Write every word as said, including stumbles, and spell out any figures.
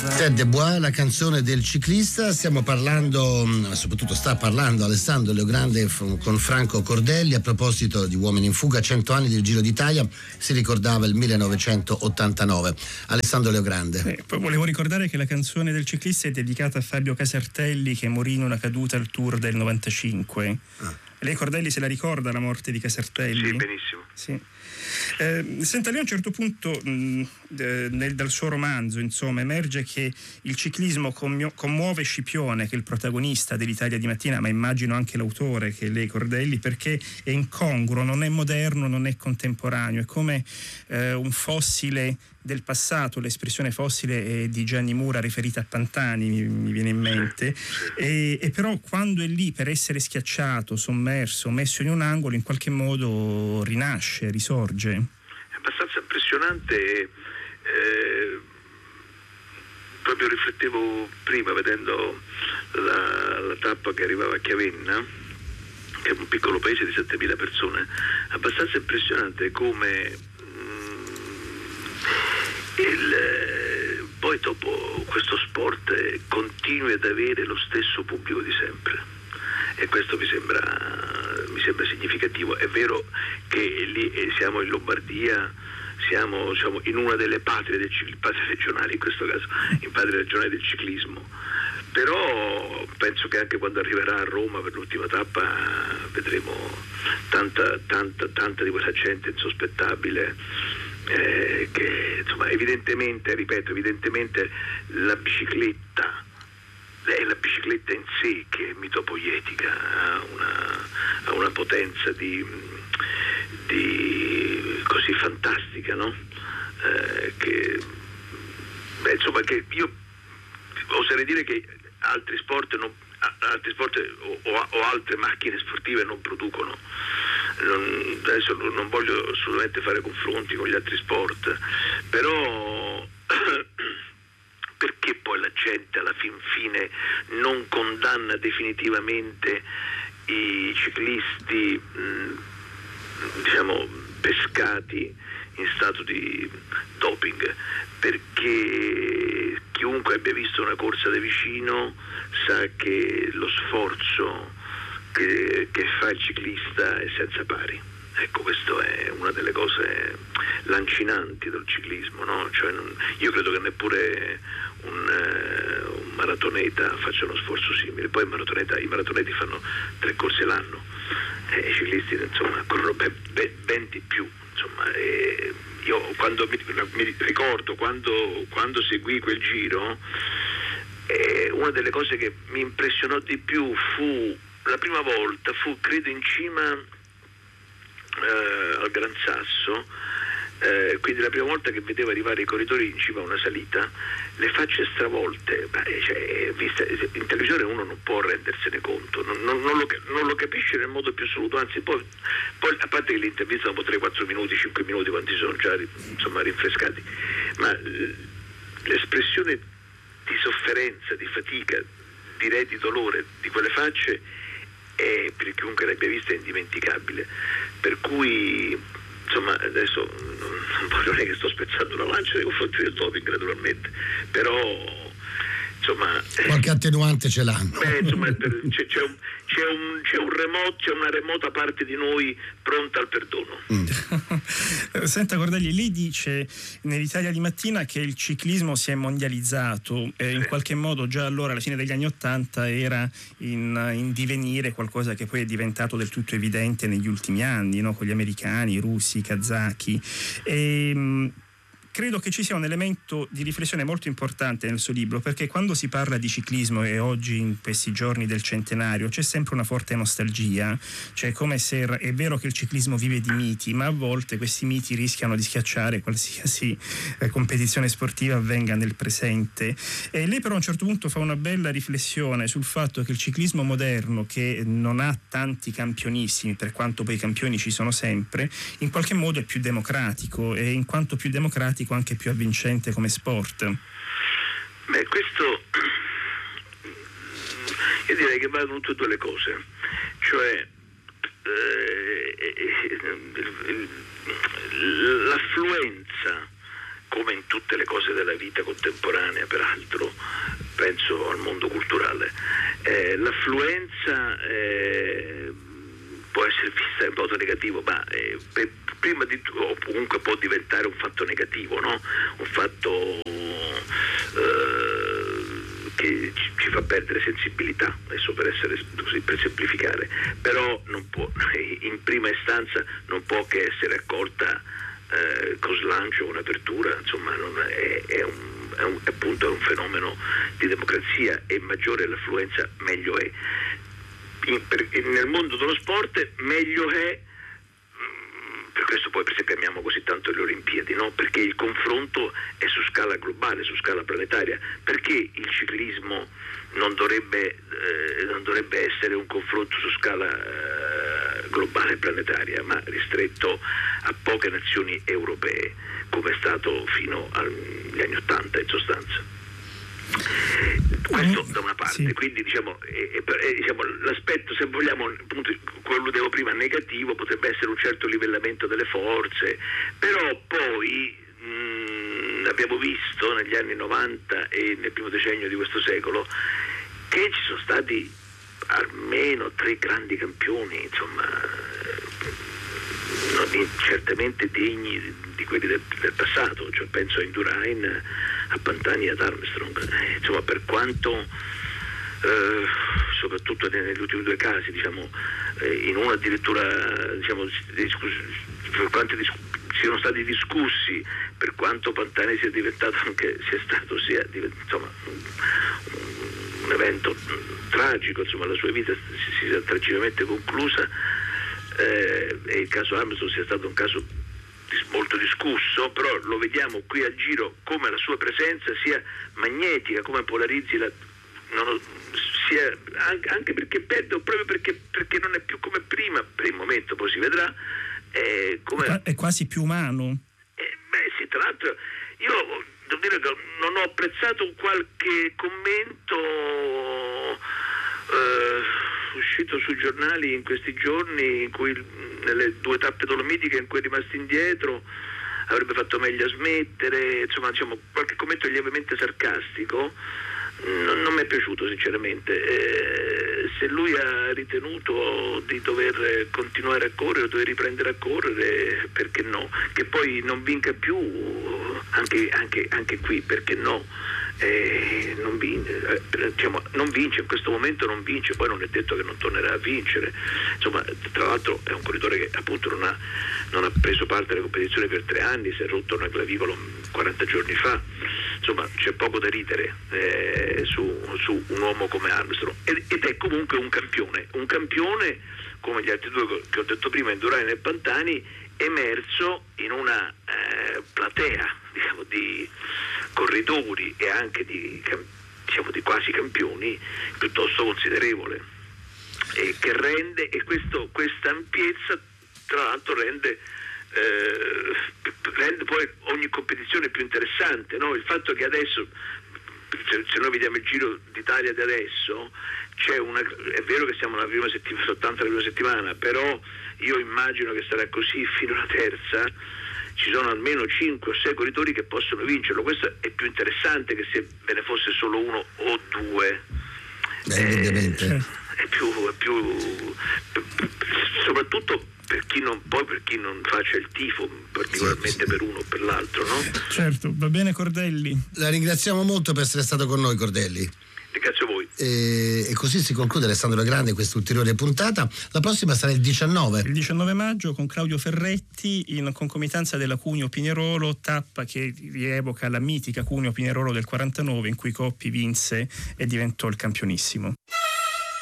Ted Bois, la canzone del ciclista. Stiamo parlando, soprattutto sta parlando Alessandro Leogrande con Franco Cordelli a proposito di Uomini in fuga, cento anni del Giro d'Italia, si ricordava il millenovecentottantanove. Alessandro Leogrande. Eh, poi volevo ricordare che la canzone del ciclista è dedicata a Fabio Casartelli, che morì in una caduta al Tour del novantacinque. Ah. Lei, Cordelli, se la ricorda la morte di Casartelli? Sì, benissimo. Sì. Eh, senta, lei a un certo punto mh, eh, nel, dal suo romanzo, insomma, emerge che il ciclismo commio, commuove Scipione, che è il protagonista dell'Italia di mattina, ma immagino anche l'autore, che è lei, Cordelli, perché è incongruo, non è moderno, non è contemporaneo, è come eh, un fossile del passato. L'espressione fossile è di Gianni Mura riferita a Pantani, mi, mi viene in mente, e, e però quando è lì per essere schiacciato, sommerso, messo in un angolo, in qualche modo rinasce, risorge. È abbastanza impressionante. Eh, proprio riflettevo prima vedendo la, la tappa che arrivava a Chiavenna, che è un piccolo paese di settemila persone, abbastanza impressionante come Il, poi dopo questo sport continui ad avere lo stesso pubblico di sempre, e questo mi sembra, mi sembra significativo. È vero che lì siamo in Lombardia, siamo, siamo in una delle patrie del ciclismo, patrie regionali in questo caso, in patria regionale del ciclismo, però penso che anche quando arriverà a Roma per l'ultima tappa vedremo tanta, tanta, tanta di quella gente insospettabile. Eh, che insomma evidentemente, ripeto, evidentemente la bicicletta è la bicicletta in sé che è mitopoietica, ha una, ha una potenza di, di così fantastica, no? Eh, che beh, insomma, che io oserei dire che altri sport non, altri sport o, o altre macchine sportive non producono. Non, adesso non voglio assolutamente fare confronti con gli altri sport, però perché poi la gente alla fin fine non condanna definitivamente i ciclisti mh, diciamo pescati in stato di doping? Perché chiunque abbia visto una corsa da vicino sa che lo sforzo Che, che fa il ciclista è senza pari. Ecco, questo è una delle cose lancinanti del ciclismo, no? Cioè non, io credo che neppure un, uh, un maratoneta faccia uno sforzo simile. Poi il maratoneta, i maratoneti fanno tre corse l'anno, e i ciclisti insomma corrono ben, ben, ben di più. Insomma, e io quando mi, mi ricordo quando, quando seguì quel giro, eh, una delle cose che mi impressionò di più fu la prima volta, fu credo in cima eh, al Gran Sasso, eh, quindi la prima volta che vedevo arrivare i corridori in cima a una salita, le facce stravolte. Beh, cioè, vista, in televisione uno non può rendersene conto, non, non, non, lo, non lo capisce nel modo più assoluto, anzi poi, poi a parte che l'intervista dopo tre quattro minuti, cinque minuti, quanti sono già insomma rinfrescati, ma l'espressione di sofferenza, di fatica, direi di dolore di quelle facce è, per chiunque l'abbia vista, è indimenticabile. Per cui insomma adesso non, non voglio dire che sto spezzando una lancia nei confronti del doping, naturalmente, però insomma qualche attenuante ce l'hanno. Beh, insomma, c'è, c'è, un, c'è, un, c'è, un remoto, c'è una remota parte di noi pronta al perdono. Mm. Senta Cordelli, lei dice nell'Italia di mattina che il ciclismo si è mondializzato, e in qualche modo già allora alla fine degli anni Ottanta era in, in divenire, qualcosa che poi è diventato del tutto evidente negli ultimi anni, no? Con gli americani, i russi, i kazaki. E, credo che ci sia un elemento di riflessione molto importante nel suo libro, perché quando si parla di ciclismo, e oggi in questi giorni del centenario, c'è sempre una forte nostalgia, cioè come se è vero che il ciclismo vive di miti, ma a volte questi miti rischiano di schiacciare qualsiasi eh, competizione sportiva avvenga nel presente. E lei però a un certo punto fa una bella riflessione sul fatto che il ciclismo moderno, che non ha tanti campionissimi, per quanto poi i campioni ci sono sempre, in qualche modo è più democratico, e in quanto più democratico anche più avvincente come sport. Beh, questo io direi che vanno tutte e due le cose, cioè eh, l'affluenza come in tutte le cose della vita contemporanea, peraltro, penso al mondo culturale, eh, l'affluenza eh, può essere vista in modo negativo, ma eh, per, prima di o comunque può diventare un fatto negativo, no? Un fatto eh, che ci, ci fa perdere sensibilità, adesso per essere così, per semplificare, però non può, in prima istanza non può che essere accolta eh, con slancio, un'apertura, insomma non è, è un È un, appunto è un fenomeno di democrazia, e maggiore l'affluenza meglio è. In, per, nel mondo dello sport meglio è, per questo poi per esempio amiamo così tanto le Olimpiadi, no? Perché il confronto è su scala globale, su scala planetaria. Perché il ciclismo non dovrebbe, eh, non dovrebbe essere un confronto su scala eh, globale e planetaria, ma ristretto a poche nazioni europee, come è stato fino agli anni Ottanta in sostanza. Questo da una parte, sì. Quindi diciamo, è, è, diciamo l'aspetto, se vogliamo, appunto, quello che dicevo prima, negativo, potrebbe essere un certo livellamento delle forze, però poi mh, abbiamo visto negli anni novanta e nel primo decennio di questo secolo che ci sono stati almeno tre grandi campioni, insomma, non, certamente degni di quelli del, del passato, cioè penso a Indurain, a Pantani e ad Armstrong. Eh, insomma, per quanto eh, soprattutto negli ultimi due casi, diciamo, eh, in uno addirittura, diciamo, per quanto discu- siano stati discussi, per quanto Pantani sia diventato anche sia stato sia insomma un, un evento tragico, insomma la sua vita si sia tragicamente conclusa, eh, e il caso Armstrong sia stato un caso molto discusso, però lo vediamo qui al Giro come la sua presenza sia magnetica, come polarizzi la, non, sia, anche, anche perché perde, o proprio perché, perché non è più come prima, per il momento, poi si vedrà, eh, come, è quasi più umano. Eh, beh sì, tra l'altro io devo dire che non ho apprezzato qualche commento eh, uscito sui giornali in questi giorni, in cui nelle due tappe dolomitiche in cui è rimasto indietro avrebbe fatto meglio a smettere, insomma, diciamo, qualche commento lievemente sarcastico non, non mi è piaciuto sinceramente. Eh, se lui ha ritenuto di dover continuare a correre o dover riprendere a correre, perché no? Che poi non vinca più anche, anche, anche qui, perché no? Eh, non, vince, eh, diciamo, non vince in questo momento, non vince, poi non è detto che non tornerà a vincere, insomma, tra l'altro è un corridore che appunto non ha, non ha preso parte alle competizioni per tre anni, si è rotto una clavicola quaranta giorni fa, insomma c'è poco da ridere eh, su, su un uomo come Armstrong, ed, ed è comunque un campione, un campione come gli altri due che ho detto prima, Indurain e Pantani, emerso in una eh, platea, diciamo, di corridori e anche di, diciamo, di quasi campioni piuttosto considerevole, e che rende, e questo, questa ampiezza tra l'altro rende, eh, rende poi ogni competizione più interessante, no? Il fatto che adesso, se, se noi vediamo il Giro d'Italia di adesso, c'è una, è vero che siamo alla prima settimana, soltanto alla prima settimana, però io immagino che sarà così fino alla terza. Ci sono almeno cinque o sei corridori che possono vincerlo. Questo è più interessante che se ve ne fosse solo uno o due. Beh, indubbiamente. È, è più, è più soprattutto per chi non poi per chi non faccia il tifo particolarmente, sì, sì, per uno o per l'altro, no? Certo, va bene Cordelli. La ringraziamo molto per essere stato con noi, Cordelli. Ringrazio voi. E, e così si conclude Alessandro Grande questa ulteriore puntata. La prossima sarà il diciannove. Il diciannove maggio con Claudio Ferretti in concomitanza della Cuneo Pinerolo, tappa che rievoca la mitica Cuneo Pinerolo del quarantanove in cui Coppi vinse e diventò il campionissimo.